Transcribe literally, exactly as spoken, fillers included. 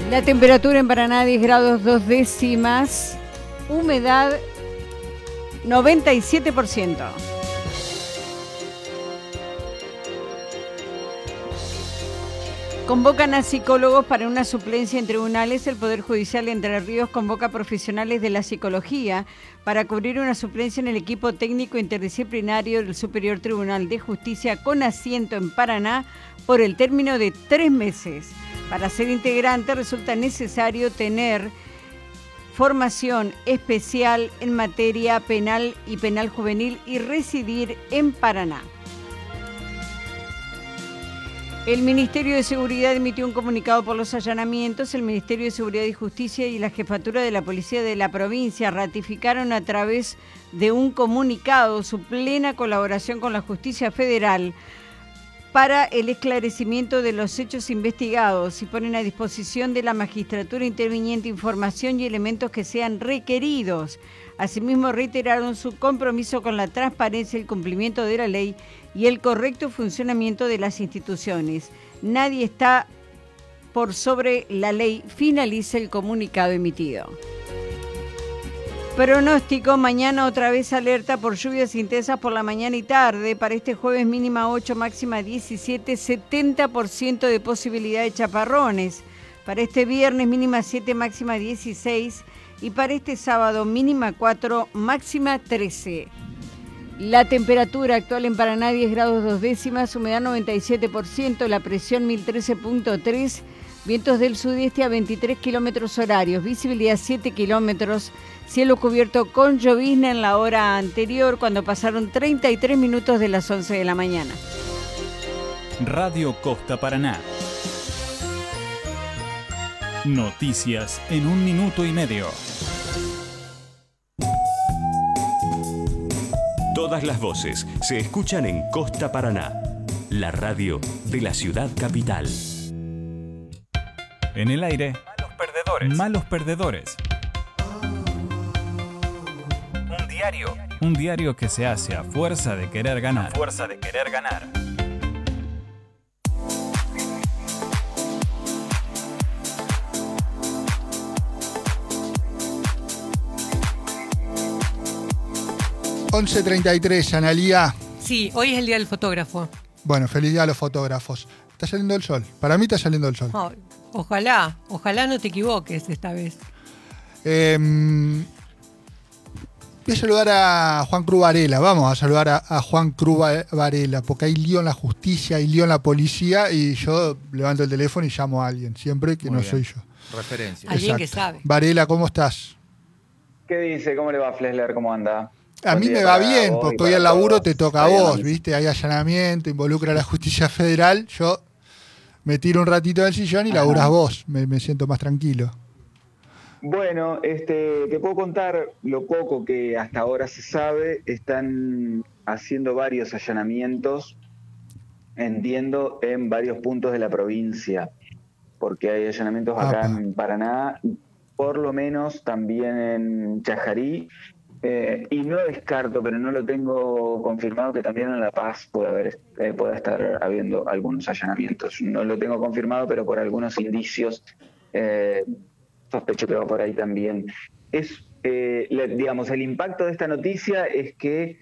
La temperatura en Paraná diez grados dos décimas, humedad noventa y siete por ciento. Convocan a psicólogos para una suplencia en tribunales. El Poder Judicial de Entre Ríos convoca a profesionales de la psicología para cubrir una suplencia en el equipo técnico interdisciplinario del Superior Tribunal de Justicia con asiento en Paraná por el término de tres meses. Para ser integrante resulta necesario tener formación especial en materia penal y penal juvenil y residir en Paraná. El Ministerio de Seguridad emitió un comunicado por los allanamientos. El Ministerio de Seguridad y Justicia y la Jefatura de la Policía de la provincia ratificaron a través de un comunicado su plena colaboración con la Justicia Federal para el esclarecimiento de los hechos investigados y ponen a disposición de la magistratura interviniente información y elementos que sean requeridos. Asimismo, reiteraron su compromiso con la transparencia, el cumplimiento de la ley y el correcto funcionamiento de las instituciones. Nadie está por sobre la ley, finaliza el comunicado emitido. Pronóstico: mañana otra vez alerta por lluvias intensas por la mañana y tarde. Para este jueves mínima ocho, máxima diecisiete, setenta por ciento de posibilidad de chaparrones. Para este viernes mínima siete, máxima dieciséis. Y para este sábado mínima cuatro, máxima trece. La temperatura actual en Paraná diez grados dos décimas, humedad noventa y siete por ciento, la presión mil trece punto tres, vientos del sudeste a veintitrés kilómetros horarios, visibilidad siete kilómetros, cielo cubierto con llovizna en la hora anterior cuando pasaron treinta y tres minutos de las once de la mañana. Radio Costa Paraná. Noticias en un minuto y medio. Todas las voces se escuchan en Costa Paraná, la radio de la ciudad capital. En el aire, malos perdedores. Malos perdedores. Un diario. Un diario que se hace a fuerza de querer ganar. A fuerza de querer ganar. once treinta y tres, Analía. Sí, hoy es el día del fotógrafo. Bueno, feliz día a los fotógrafos. Está saliendo el sol. Para mí está saliendo el sol. Oh, ojalá, ojalá no te equivoques esta vez. Eh, voy a saludar a Juan Cruz Varela. Vamos a saludar a, a Juan Cruz Varela, porque hay lío en la justicia, hay lío en la policía y yo levanto el teléfono y llamo a alguien, siempre que Muy no bien. soy yo. Referencia. Alguien que sabe. Varela, ¿cómo estás? ¿Qué dice? ¿Cómo le va, Flesler? ¿Cómo anda? A Buen mí día me va para bien, vos y porque hoy para al laburo todos. te toca a Está bien, vos, Alicia. ¿viste? Hay allanamiento, involucra a la justicia federal. Yo me tiro un ratito del sillón y Ajá. laburás vos. Me, me siento más tranquilo. Bueno, este, te puedo contar lo poco que hasta ahora se sabe. Están haciendo varios allanamientos, entiendo, en varios puntos de la provincia, porque hay allanamientos acá Apa. en Paraná, por lo menos también en Chajarí, eh, y no descarto, pero no lo tengo confirmado, que también en La Paz puede haber, eh, pueda estar habiendo algunos allanamientos. No lo tengo confirmado, pero por algunos indicios eh, sospecho que va por ahí también. Es, eh, le- digamos, el impacto de esta noticia es que